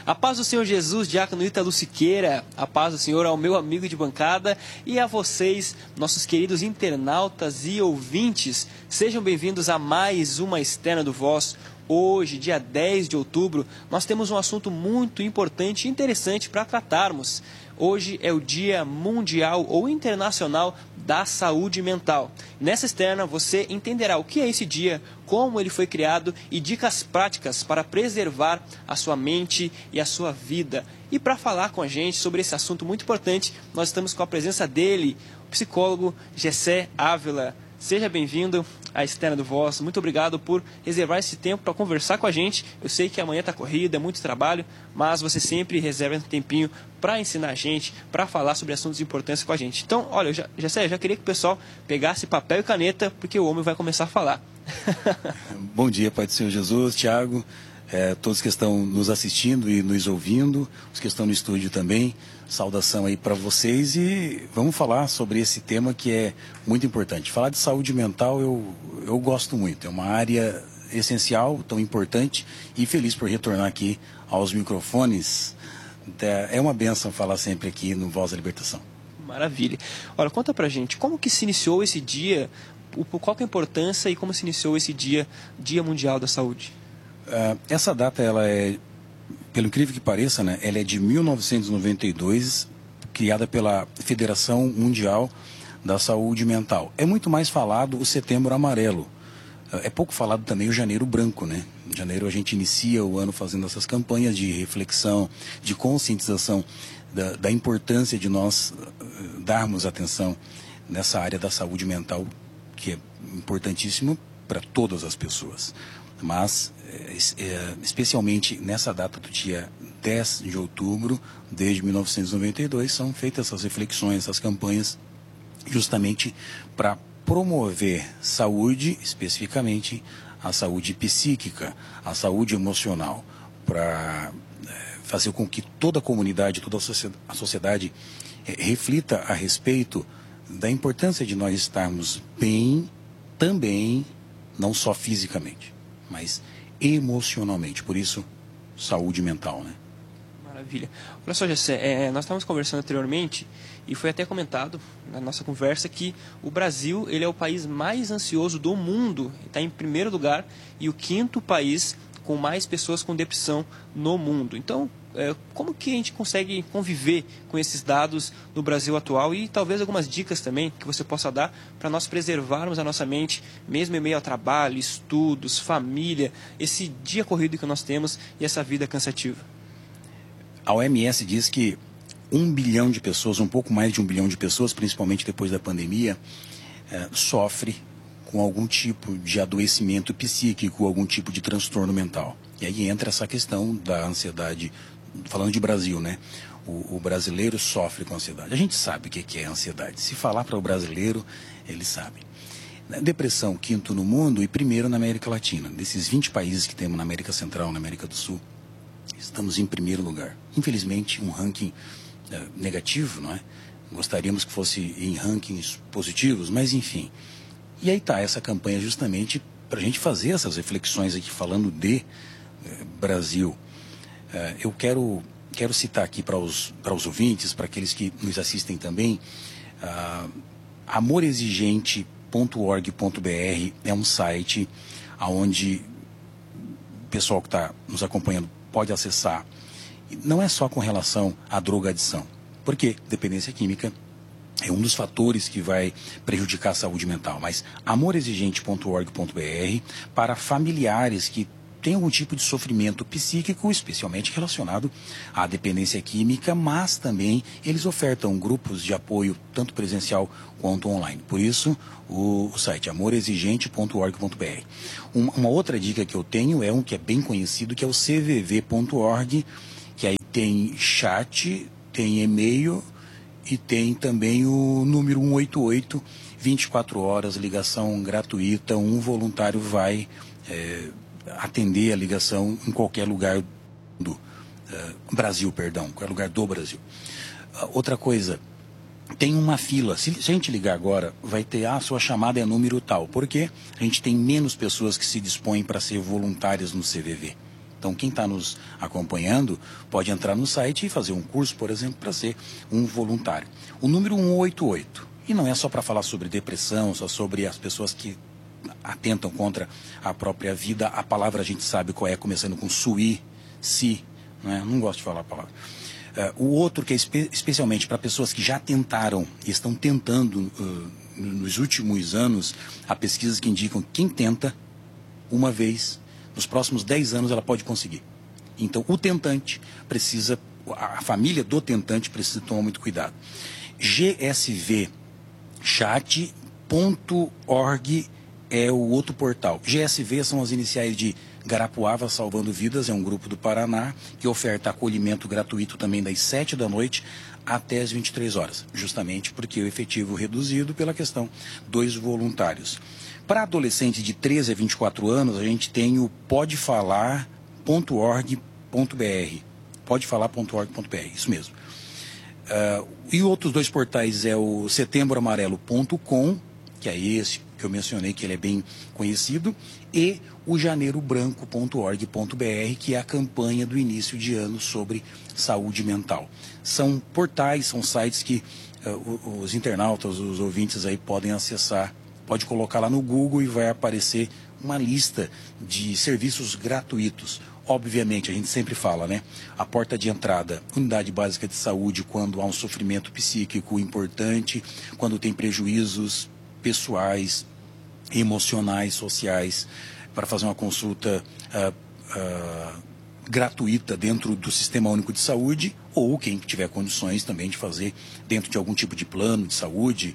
A paz do Senhor Jesus, diácono Ítalo Siqueira, a paz do Senhor ao meu amigo de bancada e a vocês, nossos queridos internautas e ouvintes. Sejam bem-vindos a mais uma Externa do Voz. Hoje, dia 10 de outubro, nós temos um assunto muito importante e interessante para tratarmos. Hoje é o Dia Mundial ou Internacional da Saúde Mental. Nessa externa você entenderá o que é esse dia, como ele foi criado e dicas práticas para preservar a sua mente e a sua vida. E para falar com a gente sobre esse assunto muito importante, nós estamos com a presença dele, o psicólogo Gessé Ávila. Seja bem-vindo à Externa do Voz. Muito obrigado por reservar esse tempo para conversar com a gente. Eu sei que amanhã está corrida, é muito trabalho, mas você sempre reserva um tempinho para ensinar a gente, para falar sobre assuntos importantes com a gente. Então, olha, eu já queria que o pessoal pegasse papel e caneta, porque o homem vai começar a falar. Bom dia, Pai do Senhor Jesus, Tiago, todos que estão nos assistindo e nos ouvindo, os que estão no estúdio também. Saudação aí para vocês e vamos falar sobre esse tema que é muito importante. Falar de saúde mental eu gosto muito, é uma área essencial, tão importante e feliz por retornar aqui aos microfones. É uma bênção falar sempre aqui no Voz da Libertação. Maravilha. Olha, conta pra gente, como que se iniciou esse dia, qual que é a importância e como se iniciou esse dia, Dia Mundial da Saúde? Essa data, ela é, pelo incrível que pareça, né, ela é de 1992, criada pela Federação Mundial da Saúde Mental. É muito mais falado o Setembro Amarelo. É pouco falado também o Janeiro Branco, né? Em janeiro a gente inicia o ano fazendo essas campanhas de reflexão, de conscientização da importância de nós darmos atenção nessa área da saúde mental, que é importantíssimo para todas as pessoas. Mas, especialmente nessa data do dia 10 de outubro, desde 1992, são feitas essas reflexões, essas campanhas, justamente para promover saúde, especificamente a saúde psíquica, a saúde emocional, para fazer com que toda a comunidade, toda a sociedade reflita a respeito da importância de nós estarmos bem também, não só fisicamente, mas emocionalmente. Por isso, saúde mental, né? Maravilha. Olha só, Gessé, nós estávamos conversando anteriormente e foi até comentado na nossa conversa que o Brasil ele é o país mais ansioso do mundo, está em primeiro lugar e o quinto país com mais pessoas com depressão no mundo. Então, como que a gente consegue conviver com esses dados no Brasil atual e talvez algumas dicas também que você possa dar para nós preservarmos a nossa mente, mesmo em meio ao trabalho, estudos, família, esse dia corrido que nós temos e essa vida cansativa? A OMS diz que 1 bilhão de pessoas, um pouco mais de 1 bilhão de pessoas, principalmente depois da pandemia, sofre com algum tipo de adoecimento psíquico, algum tipo de transtorno mental. E aí entra essa questão da ansiedade, falando de Brasil, né? O brasileiro sofre com ansiedade. A gente sabe o que é ansiedade. Se falar para o brasileiro, ele sabe. Depressão, quinto no mundo e primeiro na América Latina. Desses 20 países que temos na América Central, na América do Sul, estamos em primeiro lugar. Infelizmente, um ranking negativo, não é? Gostaríamos que fosse em rankings positivos, mas enfim. E aí está essa campanha justamente para a gente fazer essas reflexões aqui falando de Brasil. Eu quero citar aqui para os ouvintes, para aqueles que nos assistem também, amorexigente.org.br é um site onde o pessoal que está nos acompanhando pode acessar. Não é só com relação à drogadição, porque dependência química é um dos fatores que vai prejudicar a saúde mental, mas amorexigente.org.br para familiares que têm algum tipo de sofrimento psíquico, especialmente relacionado à dependência química, mas também eles ofertam grupos de apoio, tanto presencial quanto online. Por isso, o site amorexigente.org.br. Uma outra dica que eu tenho é um que é bem conhecido, que é o cvv.org, que aí tem chat, tem e-mail e tem também o número 188, 24 horas, ligação gratuita, um voluntário vai atender a ligação em qualquer lugar do Brasil, qualquer lugar do Brasil. Outra coisa, tem uma fila, se a gente ligar agora, vai ter, sua chamada é número tal, porque a gente tem menos pessoas que se dispõem para ser voluntárias no CVV. Então, quem está nos acompanhando pode entrar no site e fazer um curso, por exemplo, para ser um voluntário. O número 188. E não é só para falar sobre depressão, só sobre as pessoas que atentam contra a própria vida. A palavra a gente sabe qual é, começando com si, né? Não gosto de falar a palavra. O outro que é especialmente para pessoas que já tentaram e estão tentando nos últimos anos, há pesquisas que indicam que quem tenta uma vez, nos próximos 10 anos ela pode conseguir. Então o tentante precisa, a família do tentante precisa tomar muito cuidado. gsvchat.org é o outro portal. GSV são as iniciais de Garapuava Salvando Vidas, é um grupo do Paraná que oferta acolhimento gratuito também das 7 da noite até as 23 horas, justamente porque o efetivo reduzido pela questão dos voluntários. Para adolescentes de 13 a 24 anos, a gente tem o podefalar.org.br. Podefalar.org.br, isso mesmo. E outros dois portais é o setembroamarelo.com, que é esse que eu mencionei, que ele é bem conhecido, e o janeirobranco.org.br, que é a campanha do início de ano sobre saúde mental. São portais, são sites que os internautas, os ouvintes aí podem acessar, pode colocar lá no Google e vai aparecer uma lista de serviços gratuitos. Obviamente, a gente sempre fala, né? A porta de entrada, unidade básica de saúde, quando há um sofrimento psíquico importante, quando tem prejuízos pessoais, emocionais, sociais, para fazer uma consulta gratuita dentro do Sistema Único de Saúde, ou quem tiver condições também de fazer dentro de algum tipo de plano de saúde,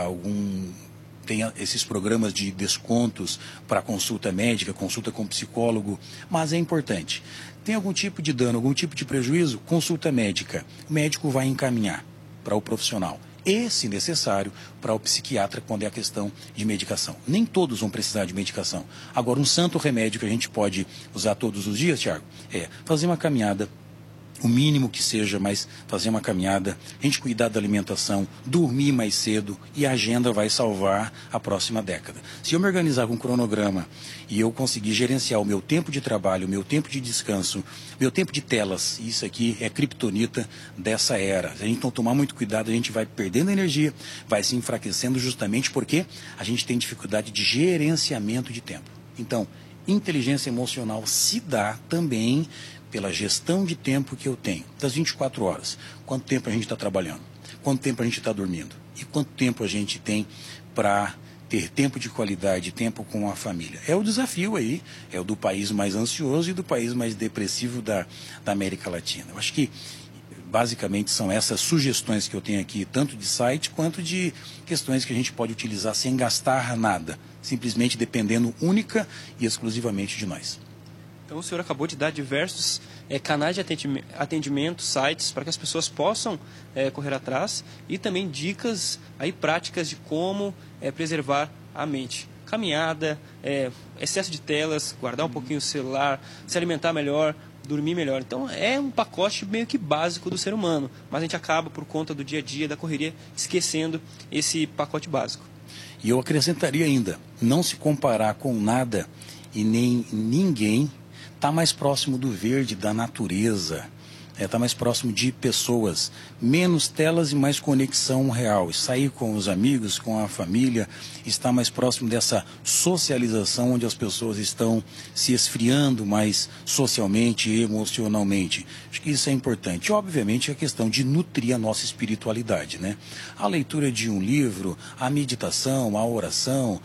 tem esses programas de descontos para consulta médica, consulta com psicólogo, mas é importante. Tem algum tipo de dano, algum tipo de prejuízo? Consulta médica. O médico vai encaminhar para o profissional. E, se necessário, para o psiquiatra quando é a questão de medicação. Nem todos vão precisar de medicação. Agora, um santo remédio que a gente pode usar todos os dias, Tiago, é fazer uma caminhada, o mínimo que seja, mas fazer uma caminhada, a gente cuidar da alimentação, dormir mais cedo, e a agenda vai salvar a próxima década. Se eu me organizar com um cronograma e eu conseguir gerenciar o meu tempo de trabalho, o meu tempo de descanso, meu tempo de telas, isso aqui é criptonita dessa era. Se a gente não tomar muito cuidado, a gente vai perdendo energia, vai se enfraquecendo justamente porque a gente tem dificuldade de gerenciamento de tempo. Então, inteligência emocional se dá também pela gestão de tempo que eu tenho, das 24 horas. Quanto tempo a gente está trabalhando? Quanto tempo a gente está dormindo? E quanto tempo a gente tem para ter tempo de qualidade, tempo com a família? É o desafio aí, é o do país mais ansioso e do país mais depressivo da América Latina. Eu acho que, basicamente, são essas sugestões que eu tenho aqui, tanto de site quanto de questões que a gente pode utilizar sem gastar nada, simplesmente dependendo única e exclusivamente de nós. Então o senhor acabou de dar diversos canais de atendimento, sites, para que as pessoas possam correr atrás, e também dicas aí práticas de como preservar a mente. Caminhada, excesso de telas, guardar um pouquinho o celular, se alimentar melhor, dormir melhor. Então é um pacote meio que básico do ser humano, mas a gente acaba, por conta do dia a dia, da correria, esquecendo esse pacote básico. E eu acrescentaria ainda, não se comparar com nada e nem ninguém. Está mais próximo do verde, da natureza, está mais próximo de pessoas, menos telas e mais conexão real. Sair com os amigos, com a família, está mais próximo dessa socialização onde as pessoas estão se esfriando mais socialmente e emocionalmente. Acho que isso é importante. Obviamente, a questão de nutrir a nossa espiritualidade, né? A leitura de um livro, a meditação, a oração,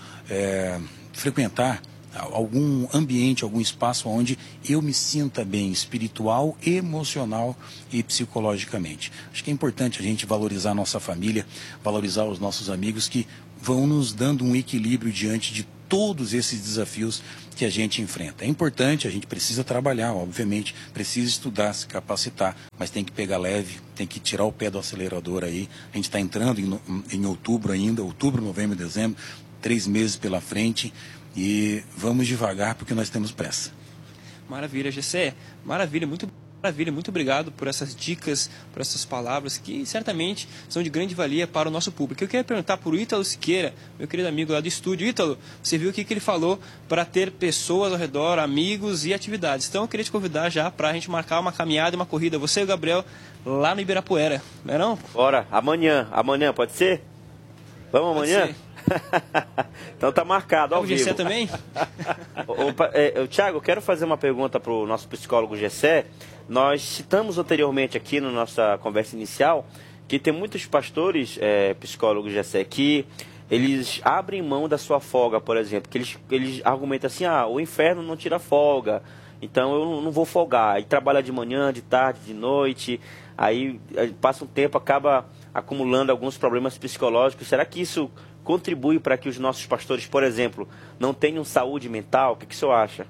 frequentar algum ambiente, algum espaço onde eu me sinta bem espiritual, emocional e psicologicamente. Acho que é importante a gente valorizar a nossa família, valorizar os nossos amigos que vão nos dando um equilíbrio diante de todos esses desafios que a gente enfrenta. É importante, a gente precisa trabalhar, obviamente, precisa estudar, se capacitar, mas tem que pegar leve, tem que tirar o pé do acelerador aí. A gente está entrando em outubro ainda, outubro, novembro, dezembro, 3 meses pela frente. E vamos devagar porque nós temos pressa. Maravilha, Gessé. Maravilha, muito Maravilha, muito obrigado por essas dicas, por essas palavras que certamente são de grande valia para o nosso público. Eu queria perguntar para o Ítalo Siqueira, meu querido amigo lá do estúdio. Ítalo, você viu o que ele falou para ter pessoas ao redor, amigos e atividades. Então eu queria te convidar já para a gente marcar uma caminhada e uma corrida, você e o Gabriel, lá no Ibirapuera, não é não? Bora, amanhã pode ser? Vamos amanhã? Então tá marcado, ao vivo. O Gessé também? Tiago, eu quero fazer uma pergunta para o nosso psicólogo Gessé. Nós citamos anteriormente aqui na nossa conversa inicial que tem muitos pastores, psicólogos Gessé, que eles abrem mão da sua folga, por exemplo, que eles argumentam assim, o inferno não tira folga, então eu não vou folgar. Aí trabalha de manhã, de tarde, de noite, aí passa um tempo, acaba acumulando alguns problemas psicológicos. Será que isso contribui para que os nossos pastores, por exemplo, não tenham saúde mental? O que o senhor acha?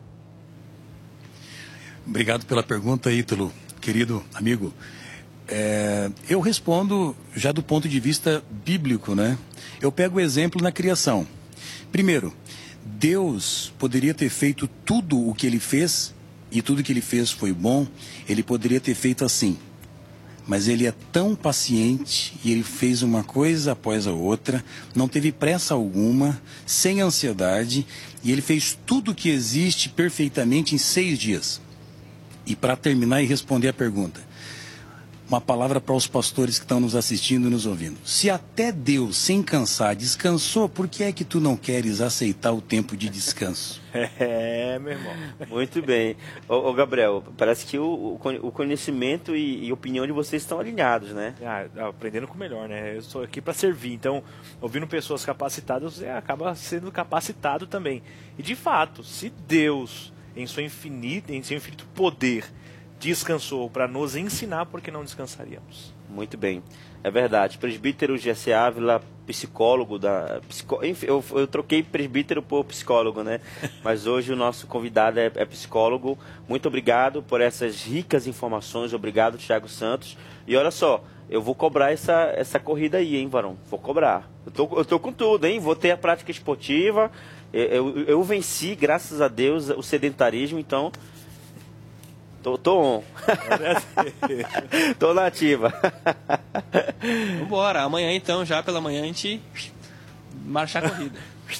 Obrigado pela pergunta, Ítalo, querido amigo. Eu respondo já do ponto de vista bíblico, né? Eu pego o exemplo na criação. Primeiro, Deus poderia ter feito tudo o que ele fez, e tudo que ele fez foi bom. Ele poderia ter feito assim, mas ele é tão paciente e ele fez uma coisa após a outra, não teve pressa alguma, sem ansiedade, e ele fez tudo o que existe perfeitamente em 6 dias. E para terminar e responder a pergunta, uma palavra para os pastores que estão nos assistindo e nos ouvindo. Se até Deus, sem cansar, descansou, por que é que tu não queres aceitar o tempo de descanso? Meu irmão. Muito bem. Ô Gabriel, parece que o conhecimento e opinião de vocês estão alinhados, né? Aprendendo com o melhor, né? Eu estou aqui para servir, então, ouvindo pessoas capacitadas, você acaba sendo capacitado também. E de fato, se Deus, em seu infinito poder, descansou para nos ensinar, por que não descansaríamos? Muito bem, é verdade. Presbítero Gessé Ávila, psicólogo Enfim, eu troquei presbítero por psicólogo, né? Mas hoje o nosso convidado é psicólogo. Muito obrigado por essas ricas informações. Obrigado, Thiago Santos. E olha só, eu vou cobrar essa corrida aí, hein, varão? Vou cobrar. Eu tô com tudo, hein? Vou ter a prática esportiva. Eu venci, graças a Deus, o sedentarismo, então tô on. Tô na ativa. Vambora, amanhã então, já pela manhã, a gente marchar a corrida.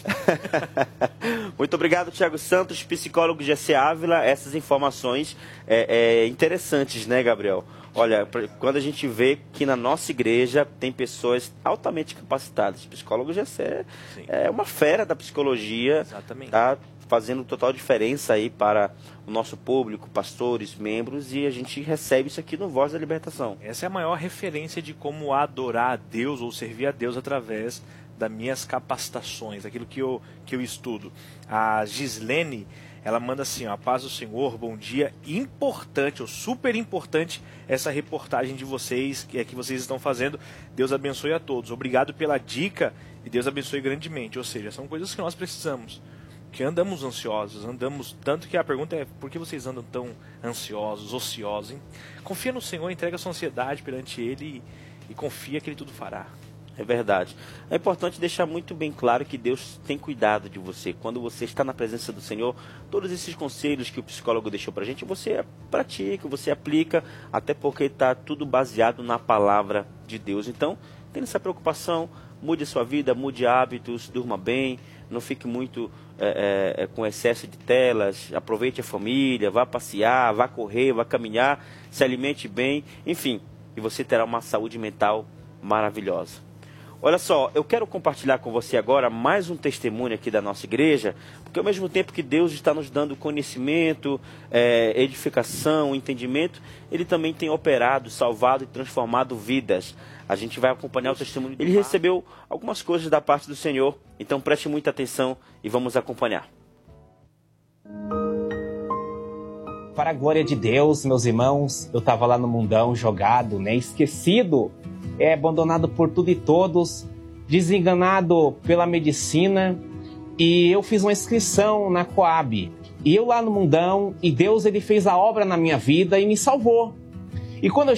Muito obrigado, Thiago Santos, psicólogo Gessé Ávila. Essas informações interessantes, né, Gabriel? Olha, quando a gente vê que na nossa igreja tem pessoas altamente capacitadas, psicólogo Gessé é uma fera da psicologia. Exatamente. Tá fazendo total diferença aí para o nosso público, pastores, membros, e a gente recebe isso aqui no Voz da Libertação. Essa é a maior referência de como adorar a Deus ou servir a Deus através das minhas capacitações, daquilo que eu estudo. A Gislene, ela manda assim, a paz do Senhor, bom dia, importante, ou super importante, essa reportagem de vocês, que vocês estão fazendo. Deus abençoe a todos. Obrigado pela dica e Deus abençoe grandemente. Ou seja, são coisas que nós precisamos. Que andamos ansiosos, tanto que a pergunta é, por que vocês andam tão ansiosos, ociosos? Hein? Confia no Senhor, entrega a sua ansiedade perante Ele e confia que Ele tudo fará. É verdade. É importante deixar muito bem claro que Deus tem cuidado de você. Quando você está na presença do Senhor, todos esses conselhos que o psicólogo deixou pra gente, você pratica, você aplica, até porque está tudo baseado na palavra de Deus. Então, tenha essa preocupação, mude a sua vida, mude hábitos, durma bem, não fique muito com excesso de telas, aproveite a família, vá passear, vá correr, vá caminhar, se alimente bem, enfim, e você terá uma saúde mental maravilhosa. Olha só, eu quero compartilhar com você agora mais um testemunho aqui da nossa igreja, porque ao mesmo tempo que Deus está nos dando conhecimento, edificação, entendimento, Ele também tem operado, salvado e transformado vidas. A gente vai acompanhar o testemunho. Ele recebeu algumas coisas da parte do Senhor, então preste muita atenção e vamos acompanhar. Para a glória de Deus, meus irmãos, eu estava lá no mundão jogado, né, esquecido, abandonado por tudo e todos, desenganado pela medicina, e eu fiz uma inscrição na Coab. E eu lá no mundão, e Deus ele fez a obra na minha vida e me salvou. E quando eu